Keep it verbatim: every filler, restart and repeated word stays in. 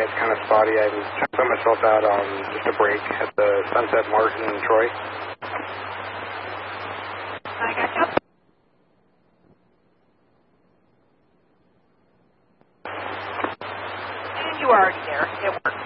it's kind of spotty. I put myself out on just a break at the Sunset Martin in Troy. I got you. And you were already there. It worked.